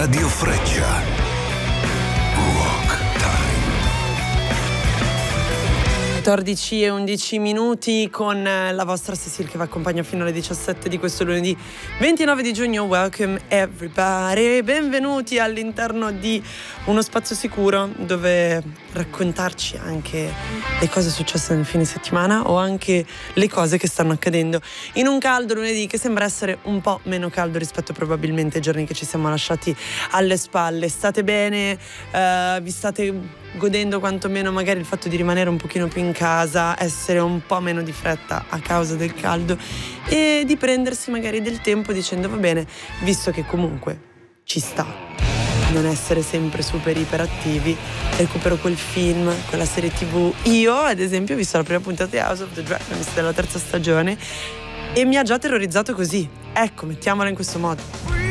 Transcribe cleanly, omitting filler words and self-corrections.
Radio Freccia. Rock Time. 14:11 con la vostra Cecil che vi accompagna fino alle 17 di questo lunedì 29 di giugno. Welcome everybody, benvenuti all'interno di uno spazio sicuro dove raccontarci anche le cose successe nel fine settimana o anche le cose che stanno accadendo in un caldo lunedì che sembra essere un po' meno caldo rispetto probabilmente ai giorni che ci siamo lasciati alle spalle. State bene? Vi state godendo quantomeno magari il fatto di rimanere un pochino più in casa, essere un po' meno di fretta a causa del caldo e di prendersi magari del tempo dicendo va bene, visto che comunque ci sta non essere sempre super iperattivi, recupero quel film, quella serie TV. Io ad esempio ho visto la prima puntata di House of the Dragon della terza stagione e mi ha già terrorizzato così, ecco, mettiamola in questo modo.